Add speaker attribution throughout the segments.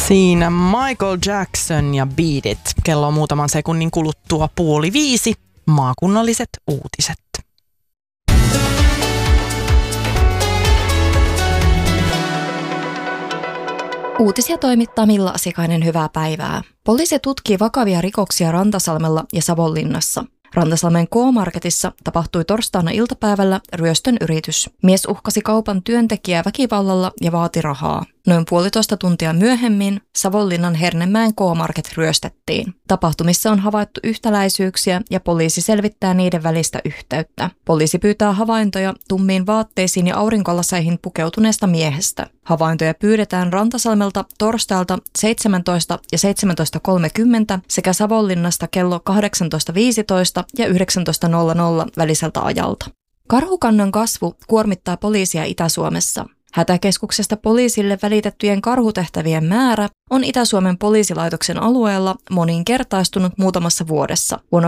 Speaker 1: Siinä Michael Jackson ja Beat It. Kello on muutaman sekunnin kuluttua 4:30. Maakunnalliset uutiset.
Speaker 2: Uutisia toimittaa Milla Asikainen, hyvää päivää. Poliisi tutkii vakavia rikoksia Rantasalmella ja Savonlinnassa. Rantasalmen K-Marketissa tapahtui torstaina iltapäivällä ryöstön yritys. Mies uhkasi kaupan työntekijää väkivallalla ja vaati rahaa. Noin 1,5 tuntia myöhemmin Savonlinnan Hernemäen K-Market ryöstettiin. Tapahtumissa on havaittu yhtäläisyyksiä ja poliisi selvittää niiden välistä yhteyttä. Poliisi pyytää havaintoja tummiin vaatteisiin ja aurinkolaseihin pukeutuneesta miehestä. Havaintoja pyydetään Rantasalmelta torstailta 17 ja 17.30 sekä Savonlinnasta kello 18.15 ja 19.00 väliseltä ajalta. Karhukannan kasvu kuormittaa poliisia Itä-Suomessa. Hätäkeskuksesta poliisille välitettyjen karhutehtävien määrä on Itä-Suomen poliisilaitoksen alueella moninkertaistunut muutamassa vuodessa. Vuonna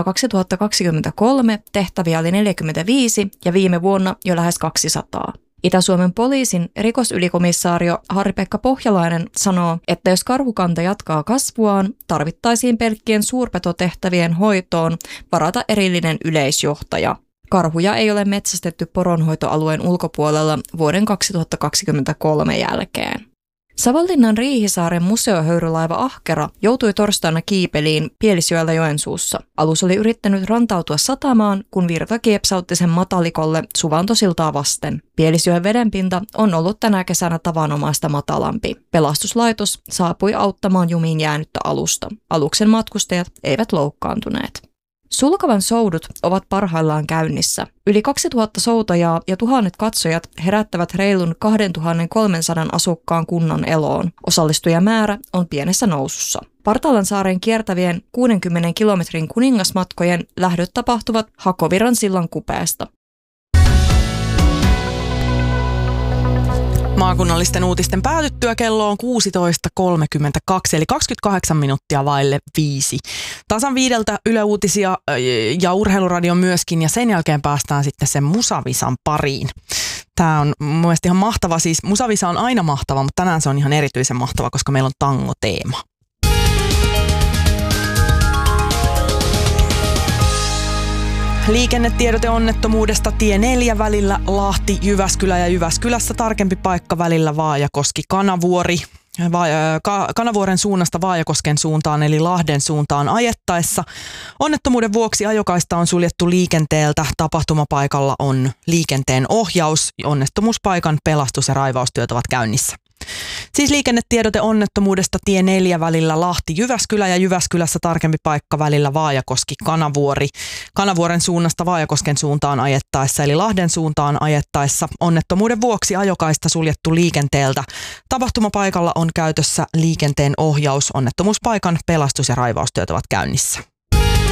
Speaker 2: 2023 tehtäviä oli 45 ja viime vuonna jo lähes 200. Itä-Suomen poliisin rikosylikomissaario Harri-Pekka Pohjalainen sanoo, että jos karhukanta jatkaa kasvuaan, tarvittaisiin pelkkien suurpetotehtävien hoitoon varata erillinen yleisjohtaja. Karhuja ei ole metsästetty poronhoitoalueen ulkopuolella vuoden 2023 jälkeen. Savonlinnan Riihisaaren museohöyrylaiva Ahkera joutui torstaina kiipeliin Pielisjoella Joensuussa. Alus oli yrittänyt rantautua satamaan, kun virta kiepsautti sen matalikolle Suvantosiltaa vasten. Pielisjoen vedenpinta on ollut tänä kesänä tavanomaista matalampi. Pelastuslaitos saapui auttamaan jumiin jäänyttä alusta. Aluksen matkustajat eivät loukkaantuneet. Sulkavan soudut ovat parhaillaan käynnissä. Yli 2000 soutajaa ja tuhannet katsojat herättävät reilun 2300 asukkaan kunnan eloon. Osallistujamäärä on pienessä nousussa. Partalansaaren kiertävien 60 kilometrin kuningasmatkojen lähdöt tapahtuvat Hakoviran sillan kupeesta.
Speaker 1: Maakunnallisten uutisten päätyttyä kello on 16.32, eli 28 minuuttia vaille 5. Tasan 5 Yle Uutisia ja Urheiluradio myöskin, ja sen jälkeen päästään sitten sen Musavisan pariin. Tämä on mun mielestä ihan mahtava, siis Musavisa on aina mahtava, mutta tänään se on ihan erityisen mahtava, koska meillä on tango-teema. Liikennetiedote onnettomuudesta tie 4 välillä Lahti-Jyväskylä ja Jyväskylässä tarkempi paikka välillä Vaajakoski-Kanavuori. Kanavuoren suunnasta Vaajakosken suuntaan eli Lahden suuntaan ajettaessa. Onnettomuuden vuoksi ajokaista on suljettu liikenteeltä. Tapahtumapaikalla on liikenteen ohjaus. Onnettomuuspaikan pelastus- ja raivaustyöt ovat käynnissä. Siis liikennetiedote onnettomuudesta tie 4 välillä Lahti-Jyväskylä ja Jyväskylässä tarkempi paikka välillä Vaajakoski-Kanavuori. Kanavuoren suunnasta Vaajakosken suuntaan ajettaessa eli Lahden suuntaan ajettaessa. Onnettomuuden vuoksi ajokaista suljettu liikenteeltä. Tapahtumapaikalla on käytössä liikenteen ohjaus. Onnettomuuspaikan pelastus- ja raivaustyöt ovat käynnissä.